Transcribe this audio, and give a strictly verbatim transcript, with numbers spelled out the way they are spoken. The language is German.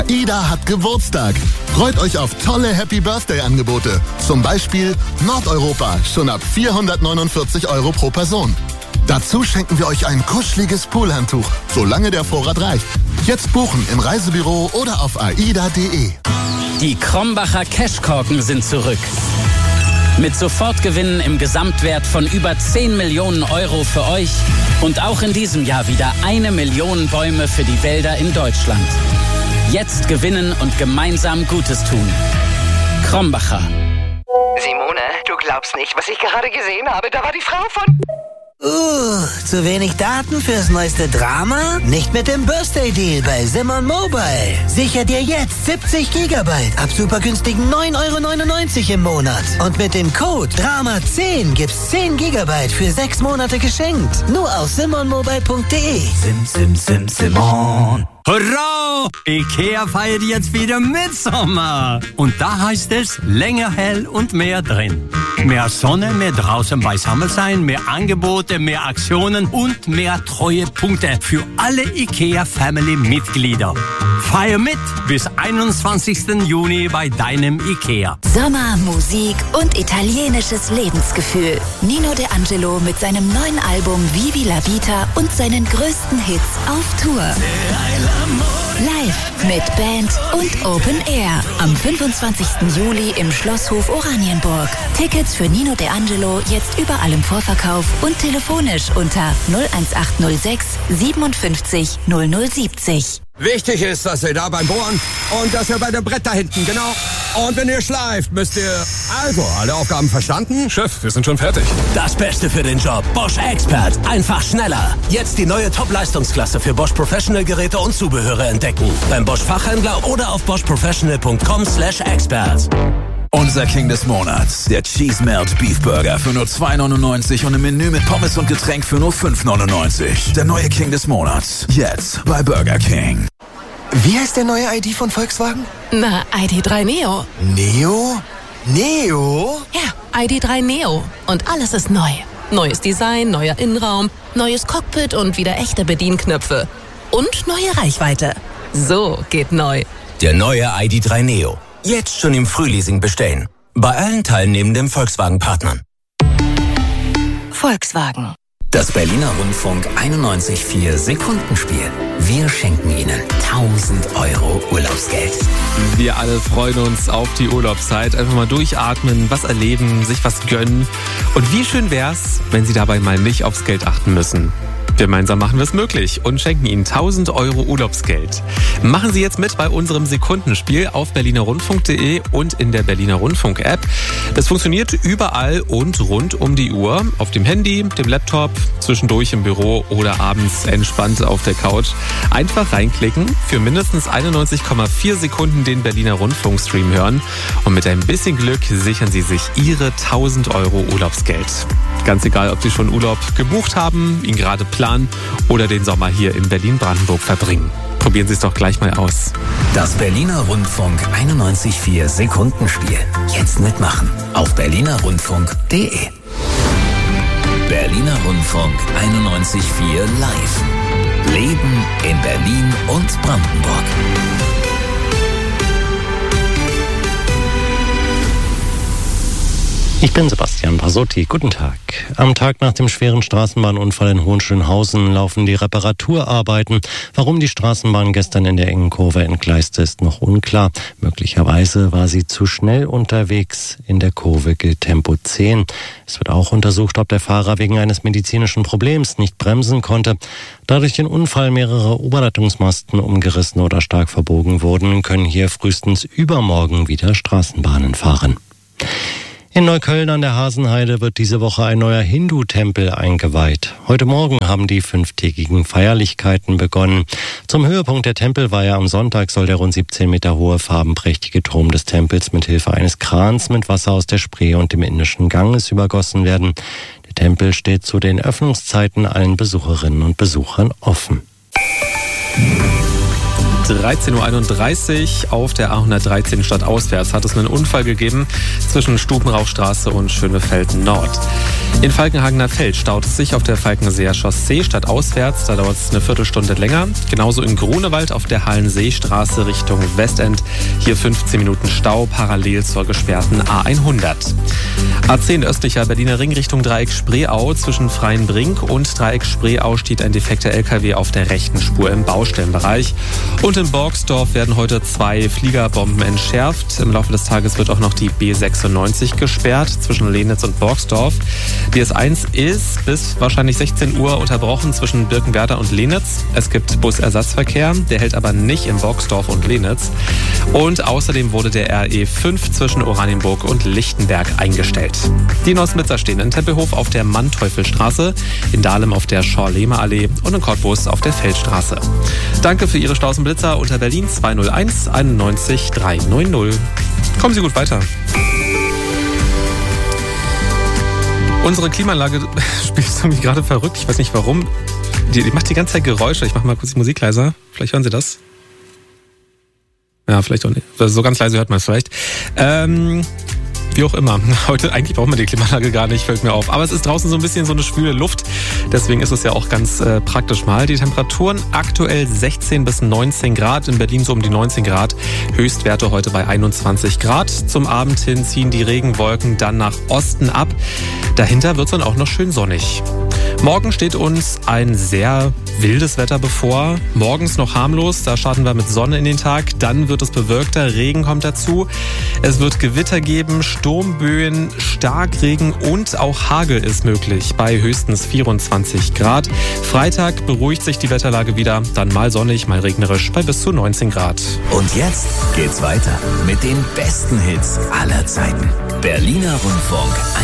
AIDA hat Geburtstag. Freut euch auf tolle Happy-Birthday-Angebote. Zum Beispiel Nordeuropa, schon ab vierhundertneunundvierzig Euro pro Person. Dazu schenken wir euch ein kuscheliges Poolhandtuch, solange der Vorrat reicht. Jetzt buchen im Reisebüro oder auf aida punkt de. Die Krombacher Cashkorken sind zurück. Mit Sofortgewinnen im Gesamtwert von über zehn Millionen Euro für euch und auch in diesem Jahr wieder eine Million Bäume für die Wälder in Deutschland. Jetzt gewinnen und gemeinsam Gutes tun. Krombacher. Simone, du glaubst nicht, was ich gerade gesehen habe. Da war die Frau von... Uh, zu wenig Daten fürs neueste Drama? Nicht mit dem Birthday-Deal bei Simon Mobile. Sicher dir jetzt siebzig Gigabyte ab super günstigen neun Euro neunundneunzig im Monat. Und mit dem Code Drama zehn gibt's zehn Gigabyte für sechs Monate geschenkt. Nur auf simon mobile punkt de. Sim, sim, sim, Simon. Hurra! Ikea feiert jetzt wieder Mitsommer. Und da heißt es, länger hell und mehr drin. Mehr Sonne, mehr draußen beisammen sein, mehr Angebote, mehr Aktionen und mehr Treuepunkte für alle Ikea-Family-Mitglieder. Feier mit bis einundzwanzigsten Juni bei deinem Ikea. Sommer, Musik und italienisches Lebensgefühl. Nino De Angelo mit seinem neuen Album Vivi la Vita und seinen größten Hits auf Tour. Live mit Band und Open Air am fünfundzwanzigsten Juli im Schlosshof Oranienburg. Tickets für Nino De Angelo jetzt überall im Vorverkauf und telefonisch unter null eins acht null sechs siebenundfünfzig null null siebzig. Wichtig ist, dass ihr da beim Bohren und dass ihr bei dem Brett da hinten, genau. Und wenn ihr schleift, müsst ihr... Also, alle Aufgaben verstanden? Chef, wir sind schon fertig. Das Beste für den Job. Bosch Expert. Einfach schneller. Jetzt die neue Top-Leistungsklasse für Bosch Professional-Geräte und Zubehöre entdecken. Beim Bosch Fachhändler oder auf bosch professional punkt com slash expert. Unser King des Monats, der Cheese Melt Beef Burger für nur zwei neunundneunzig und im Menü mit Pommes und Getränk für nur fünf neunundneunzig. Der neue King des Monats, jetzt bei Burger King. Wie heißt der neue I D von Volkswagen? Na, I D drei Neo. Neo? Neo? Ja, I D drei Neo. Und alles ist neu. Neues Design, neuer Innenraum, neues Cockpit und wieder echte Bedienknöpfe. Und neue Reichweite. So geht neu. Der neue I D drei Neo. Jetzt schon im Frühleasing bestellen. Bei allen teilnehmenden Volkswagen-Partnern. Volkswagen. Das Berliner Rundfunk einundneunzig Komma vier Sekundenspiel. Wir schenken Ihnen tausend Euro Urlaubsgeld. Wir alle freuen uns auf die Urlaubszeit. Einfach mal durchatmen, was erleben, sich was gönnen. Und wie schön wär's, wenn Sie dabei mal nicht aufs Geld achten müssen. Gemeinsam machen wir es möglich und schenken Ihnen tausend Euro Urlaubsgeld. Machen Sie jetzt mit bei unserem Sekundenspiel auf berliner rundfunk punkt de und in der Berliner Rundfunk-App. Das funktioniert überall und rund um die Uhr. Auf dem Handy, dem Laptop, zwischendurch im Büro oder abends entspannt auf der Couch. Einfach reinklicken, für mindestens einundneunzig Komma vier Sekunden den Berliner Rundfunk-Stream hören und mit ein bisschen Glück sichern Sie sich Ihre tausend Euro Urlaubsgeld. Ganz egal, ob Sie schon Urlaub gebucht haben, ihn gerade planen oder den Sommer hier in Berlin-Brandenburg verbringen. Probieren Sie es doch gleich mal aus. Das Berliner Rundfunk einundneunzig Komma vier Sekundenspiel. Jetzt mitmachen auf berliner rundfunk punkt de. Berliner Rundfunk einundneunzig Komma vier live. Leben in Berlin und Brandenburg. Ich bin Sebastian Brasotti. Guten Tag. Am Tag nach dem schweren Straßenbahnunfall in Hohenschönhausen laufen die Reparaturarbeiten. Warum die Straßenbahn gestern in der engen Kurve entgleiste, ist noch unklar. Möglicherweise war sie zu schnell unterwegs. In der Kurve gilt Tempo zehn. Es wird auch untersucht, ob der Fahrer wegen eines medizinischen Problems nicht bremsen konnte. Da durch den Unfall mehrere Oberleitungsmasten umgerissen oder stark verbogen wurden, können hier frühestens übermorgen wieder Straßenbahnen fahren. In Neukölln an der Hasenheide wird diese Woche ein neuer Hindu-Tempel eingeweiht. Heute Morgen haben die fünftägigen Feierlichkeiten begonnen. Zum Höhepunkt der Tempelweihe am Sonntag soll der rund siebzehn Meter hohe, farbenprächtige Turm des Tempels mit Hilfe eines Krans mit Wasser aus der Spree und dem indischen Ganges übergossen werden. Der Tempel steht zu den Öffnungszeiten allen Besucherinnen und Besuchern offen. dreizehn Uhr einunddreißig auf der A hundertdreizehn stadtauswärts hat es einen Unfall gegeben zwischen Stubenrauchstraße und Schönefeld Nord. In Falkenhagener Feld staut es sich auf der Falkenseer Chaussee stadtauswärts, da dauert es eine Viertelstunde länger. Genauso in Grunewald auf der Hallenseestraße Richtung Westend, hier fünfzehn Minuten Stau parallel zur gesperrten A hundert. A zehn östlicher Berliner Ring Richtung Dreieck Spreeau, zwischen Freienbrink und Dreieck Spreeau steht ein defekter L K W auf der rechten Spur im Baustellenbereich. Und in Borgsdorf werden heute zwei Fliegerbomben entschärft. Im Laufe des Tages wird auch noch die B sechsundneunzig gesperrt zwischen Lenitz und Borgsdorf. Die S eins ist bis wahrscheinlich sechzehn Uhr unterbrochen zwischen Birkenwerder und Lenitz. Es gibt Busersatzverkehr, der hält aber nicht in Borgsdorf und Lenitz. Und außerdem wurde der R E fünf zwischen Oranienburg und Lichtenberg eingestellt. Die neuesten Blitzer stehen in Tempelhof auf der Manteuffelstraße, in Dahlem auf der Schorlemer-Allee und in Cottbus auf der Feldstraße. Danke für Ihre Staus und Blitzer unter Berlin zwei null eins einundneunzig dreihundert. Kommen Sie gut weiter. Unsere Klimaanlage spielt irgendwie gerade verrückt. Ich weiß nicht warum. Die, die macht die ganze Zeit Geräusche. Ich mache mal kurz die Musik leiser. Vielleicht hören Sie das. Ja, vielleicht auch nicht. So ganz leise hört man es vielleicht. Ähm... Wie auch immer. Heute, eigentlich braucht man die Klimaanlage gar nicht, fällt mir auf. Aber es ist draußen so ein bisschen so eine schwüle Luft. Deswegen ist es ja auch ganz äh, praktisch mal. Die Temperaturen aktuell sechzehn bis neunzehn Grad. In Berlin so um die neunzehn Grad. Höchstwerte heute bei einundzwanzig Grad. Zum Abend hin ziehen die Regenwolken dann nach Osten ab. Dahinter wird es dann auch noch schön sonnig. Morgen steht uns ein sehr wildes Wetter bevor. Morgens noch harmlos, da starten wir mit Sonne in den Tag. Dann wird es bewölkter, Regen kommt dazu. Es wird Gewitter geben, Sturmböen, Starkregen und auch Hagel ist möglich bei höchstens vierundzwanzig Grad. Freitag beruhigt sich die Wetterlage wieder, dann mal sonnig, mal regnerisch bei bis zu neunzehn Grad. Und jetzt geht's weiter mit den besten Hits aller Zeiten. Berliner Rundfunk.